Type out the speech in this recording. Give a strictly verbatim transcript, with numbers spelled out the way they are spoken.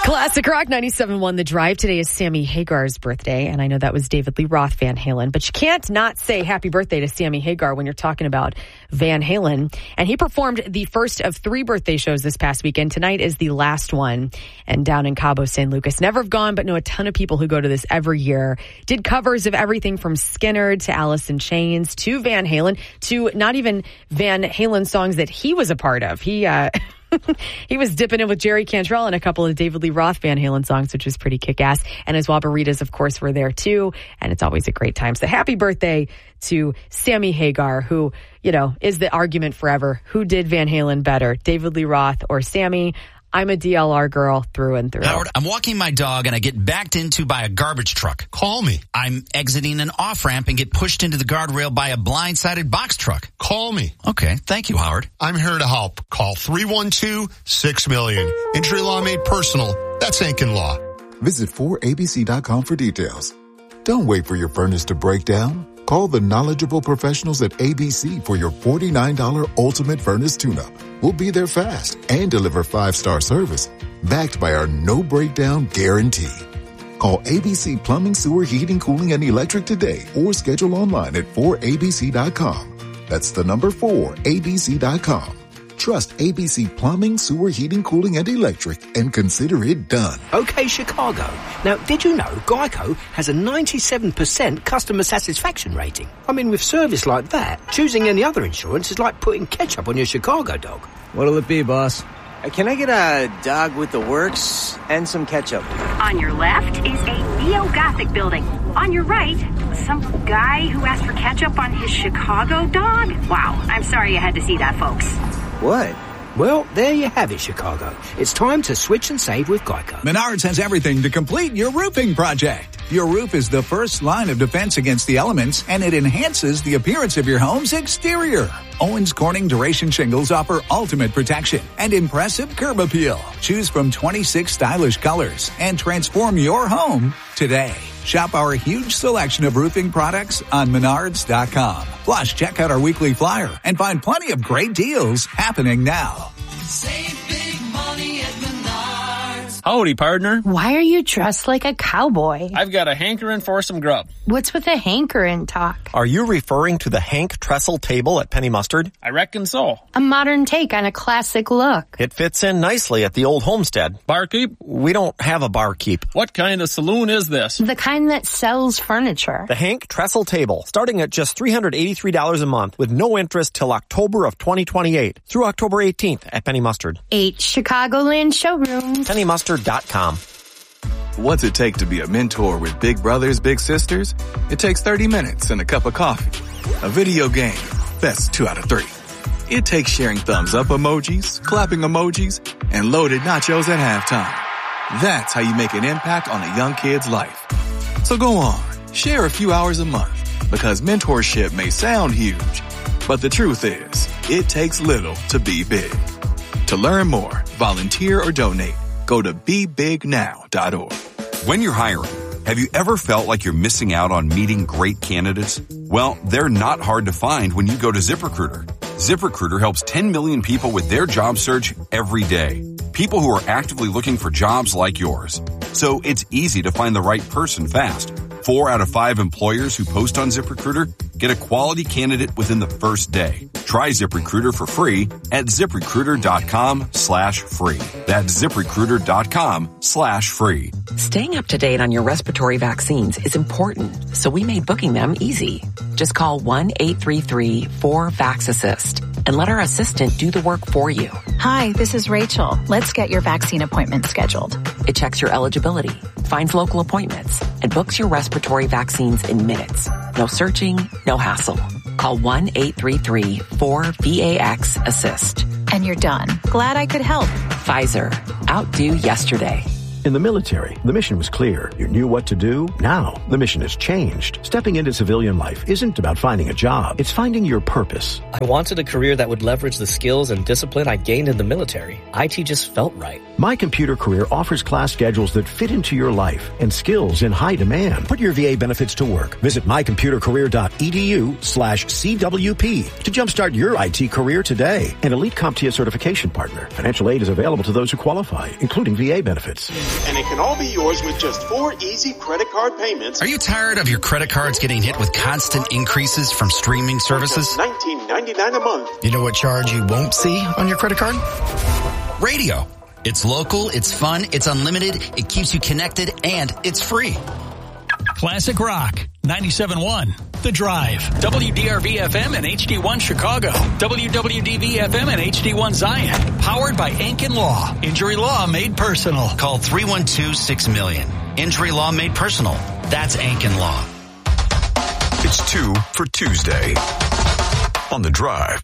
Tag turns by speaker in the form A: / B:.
A: Classic Rock ninety-seven point one The Drive. Today is Sammy Hagar's birthday, and I know that was David Lee Roth Van Halen, but you can't not say happy birthday to Sammy Hagar when you're talking about Van Halen. And he performed the first of three birthday shows this past weekend. Tonight is the last one, and down in Cabo San Lucas. Never have gone, but know a ton of people who go to this every year. Did covers of everything from Skynyrd to Alice in Chains to Van Halen to not even Van Halen songs that he was a part of. He, uh... He was dipping in with Jerry Cantrell and a couple of David Lee Roth Van Halen songs, which was pretty kick-ass. And his Wabaritas, of course, were there too. And it's always a great time. So happy birthday to Sammy Hagar, who, you know, is the argument forever. Who did Van Halen better, David Lee Roth or Sammy? I'm a D L R girl through and through.
B: Howard, I'm walking my dog and I get backed into by a garbage truck.
C: Call me.
B: I'm exiting an off-ramp and get pushed into the guardrail by a blindsided box truck.
C: Call me.
B: Okay, thank you, Howard.
C: I'm here to help. Call three one two, six million. Injury law made personal. That's Ankin Law.
D: Visit four A B C dot com for details. Don't wait for your furnace to break down. Call the knowledgeable professionals at A B C for your forty-nine dollars Ultimate Furnace Tune-Up. We'll be there fast and deliver five-star service, backed by our no-breakdown guarantee. Call A B C Plumbing, Sewer, Heating, Cooling, and Electric today or schedule online at four A B C dot com. That's the number four A B C dot com. Trust A B C Plumbing, Sewer, Heating, Cooling, and Electric and consider it done.
E: Okay, Chicago. Now, did you know Geico has a ninety-seven percent customer satisfaction rating? I mean, with service like that, choosing any other insurance is like putting ketchup on your Chicago dog.
F: What'll it be, boss?
G: Uh, can I get a dog with the works and some ketchup?
H: On your left is a neo-Gothic building. On your right, some guy who asked for ketchup on his Chicago dog? Wow, I'm sorry you had to see that, folks.
G: What?
E: Well, there you have it, Chicago. It's time to switch and save with Geico.
I: Menards has everything to complete your roofing project. Your roof is the first line of defense against the elements, and it enhances the appearance of your home's exterior. Owens Corning Duration Shingles offer ultimate protection and impressive curb appeal. Choose from twenty-six stylish colors and transform your home today. Shop our huge selection of roofing products on menards dot com. Plus, check out our weekly flyer and find plenty of great deals happening now.
J: Save big money at Menards.
K: Howdy, partner.
L: Why are you dressed like a cowboy?
K: I've got a hankering for some grub.
L: What's with the hankering talk?
M: Are you referring to the Hank Trestle table at Penny Mustard?
K: I reckon so.
L: A modern take on a classic look.
M: It fits in nicely at the old homestead.
K: Barkeep?
M: We don't have a barkeep.
K: What kind of saloon is this?
L: The kind that sells furniture.
M: The Hank Trestle table, starting at just three hundred eighty-three dollars a month with no interest till October of twenty twenty-eight through October eighteenth at Penny Mustard.
L: Eight Chicagoland showrooms.
M: penny mustard dot com.
N: What's it take to be a mentor with big brothers, big sisters? It takes thirty minutes and a cup of coffee. A video game. That's two out of three. It takes sharing thumbs up emojis, clapping emojis, and loaded nachos at halftime. That's how you make an impact on a young kid's life. So go on, share a few hours a month, because mentorship may sound huge, but the truth is, it takes little to be big. To learn more, volunteer or donate, go to be big now dot org.
O: When you're hiring, have you ever felt like you're missing out on meeting great candidates? Well, they're not hard to find when you go to ZipRecruiter. ZipRecruiter helps ten million people with their job search every day. People who are actively looking for jobs like yours. So it's easy to find the right person fast. Four out of five employers who post on ZipRecruiter get a quality candidate within the first day. Try ZipRecruiter for free at ZipRecruiter.com slash free. That's ZipRecruiter.com slash free.
P: Staying up to date on your respiratory vaccines is important, so we made booking them easy. Just call one eight three three four VAX-ASSIST and let our assistant do the work for you.
Q: Hi, this is Rachel. Let's get your vaccine appointment scheduled.
P: It checks your eligibility, finds local appointments, and books your respiratory vaccines in minutes. No searching, no hassle. Call one eight three three four VAX-ASSIST.
Q: And you're done. Glad I could help.
P: Pfizer. Outdo yesterday.
R: In the military, the mission was clear. You knew what to do. Now, the mission has changed. Stepping into civilian life isn't about finding a job. It's finding your purpose.
S: I wanted a career that would leverage the skills and discipline I gained in the military. I T just felt right.
R: My Computer Career offers class schedules that fit into your life and skills in high demand. Put your V A benefits to work. Visit mycomputercareer.edu slash CWP to jumpstart your I T career today. An Elite CompTIA certification partner. Financial aid is available to those who qualify, including V A benefits.
F: And it can all be yours with just four easy credit card payments.
B: Are you tired of your credit cards getting hit with constant increases from streaming services?
F: nineteen ninety-nine a month.
B: You know what charge you won't see on your credit card? Radio. It's local, it's fun, it's unlimited, it keeps you connected, and it's free.
T: Classic Rock, ninety-seven point one. The Drive. W D R V F M and H D one Chicago. W W D V F M and H D one Zion. Powered by Ankin Law. Injury law made personal.
B: Call three one two, six million. Injury law made personal. That's Ankin Law.
U: It's two for Tuesday on The Drive.